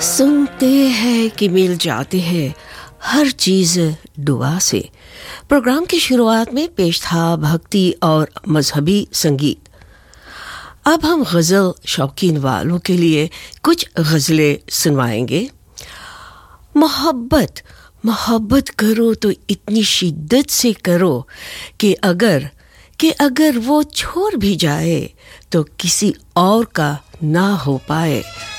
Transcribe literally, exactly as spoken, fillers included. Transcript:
सुनते हैं कि मिल जाते हैं हर चीज़ दुआ से। प्रोग्राम की शुरुआत में पेश था भक्ति और मजहबी संगीत। अब हम गज़ल शौकीन वालों के लिए कुछ गज़लें सुनवाएंगे। मोहब्बत मोहब्बत करो तो इतनी शिद्दत से करो कि अगर कि अगर वो छोड़ भी जाए तो किसी और का ना हो पाए।